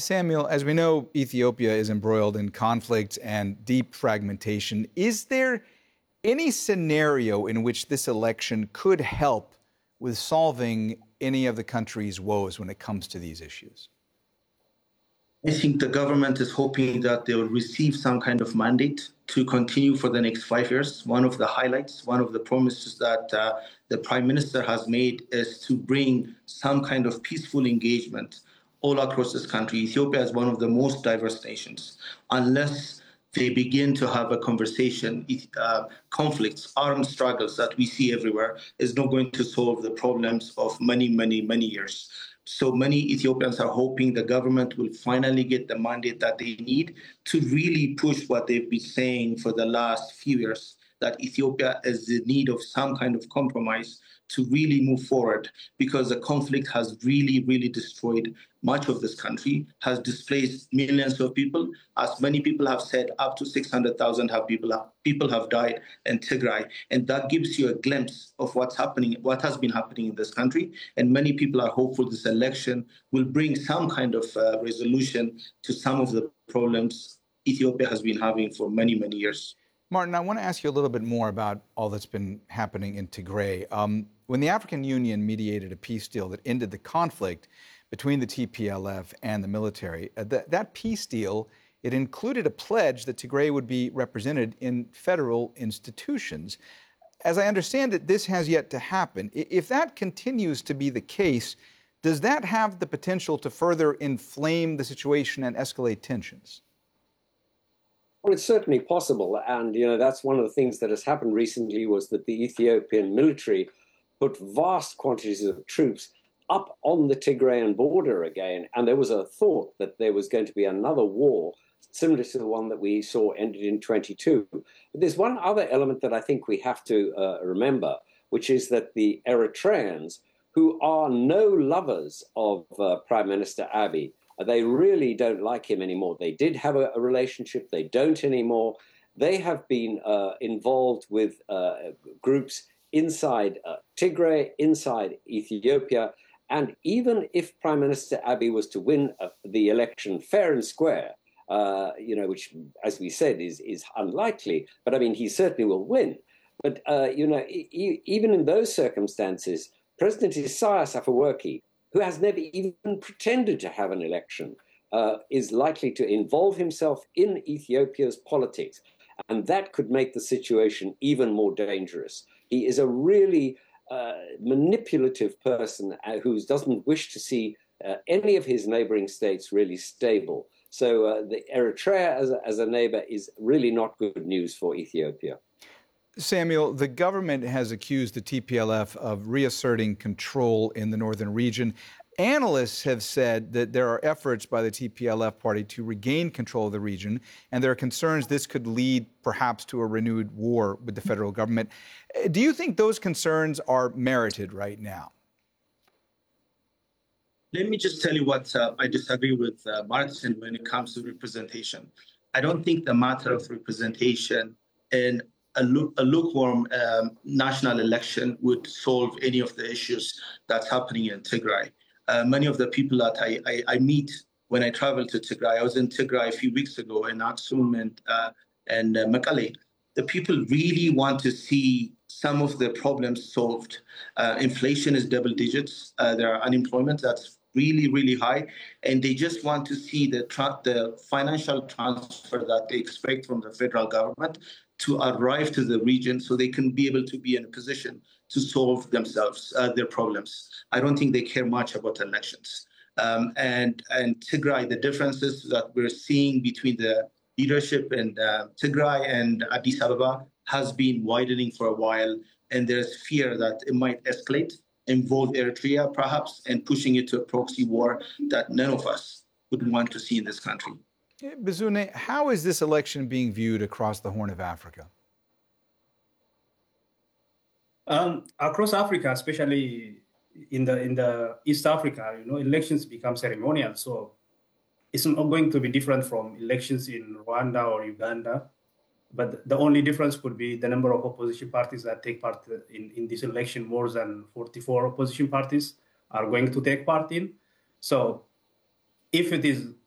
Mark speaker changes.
Speaker 1: Samuel, as we know, Ethiopia is embroiled in conflict and deep fragmentation. Is there any scenario in which this election could help with solving any of the country's woes when it comes to these issues?
Speaker 2: I think the government is hoping that they will receive some kind of mandate to continue for the next 5 years. One of the highlights, one of the promises that the Prime Minister has made is to bring some kind of peaceful engagement all across this country. Ethiopia is one of the most diverse nations. Unless they begin to have a conversation, conflicts, armed struggles that we see everywhere is not going to solve the problems of many, many, many years. So many Ethiopians are hoping the government will finally get the mandate that they need to really push what they've been saying for the last few years, that Ethiopia is in need of some kind of compromise to really move forward, because the conflict has really, really destroyed much of this country, has displaced millions of people. As many people have said, up to 600,000 people have died in Tigray. And that gives you a glimpse of what's happening, what has been happening in this country. And many people are hopeful this election will bring some kind of resolution to some of the problems Ethiopia has been having for many, many years.
Speaker 1: Martin, I want to ask you a little bit more about all that's been happening in Tigray. When the African Union mediated a peace deal that ended the conflict between the TPLF and the military, that peace deal, it included a pledge that Tigray would be represented in federal institutions. As I understand it, this has yet to happen. If that continues to be the case, does that have the potential to further inflame the situation and escalate tensions?
Speaker 3: Well, it's certainly possible. And, that's one of the things that has happened recently was that the Ethiopian military put vast quantities of troops up on the Tigrayan border again. And there was a thought that there was going to be another war similar to the one that we saw ended in 22. But there's one other element that I think we have to remember, which is that the Eritreans, who are no lovers of Prime Minister Abiy, they really don't like him anymore. They did have a relationship. They don't anymore. They have been involved with groups inside Tigray, inside Ethiopia. And even if Prime Minister Abiy was to win the election fair and square, which, as we said, is unlikely, but I mean, he certainly will win. But, even in those circumstances, President Isaias Afwerki, who has never even pretended to have an election, is likely to involve himself in Ethiopia's politics. And that could make the situation even more dangerous. He is a really manipulative person who doesn't wish to see any of his neighboring states really stable. So the Eritrea as a neighbor is really not good news for Ethiopia.
Speaker 1: Samuel, the government has accused the TPLF of reasserting control in the northern region. Analysts have said that there are efforts by the TPLF party to regain control of the region, and there are concerns this could lead perhaps to a renewed war with the federal government. Do you think those concerns are merited right now?
Speaker 2: Let me just tell you what I disagree with Martin when it comes to representation. I don't think the matter of representation in a lukewarm national election would solve any of the issues that's happening in Tigray. Many of the people that I meet when I travel to Tigray, I was in Tigray a few weeks ago in Aksum and Mekelle. The people really want to see some of the problems solved. Inflation is double digits. There are unemployment that's really, really high. And they just want to see the financial transfer that they expect from the federal government to arrive to the region so they can be able to be in a position to solve themselves, their problems. I don't think they care much about elections. And Tigray, the differences that we're seeing between the leadership in Tigray and Addis Ababa has been widening for a while. And there's fear that it might escalate, involve Eritrea perhaps, and pushing it to a proxy war that none of us would want to see in this country.
Speaker 1: Bizune, how is this election being viewed across the Horn of Africa?
Speaker 4: Across Africa, especially in the East Africa, elections become ceremonial. So it's not going to be different from elections in Rwanda or Uganda. But the only difference could be the number of opposition parties that take part in this election. More than 44 opposition parties are going to take part in. So if it is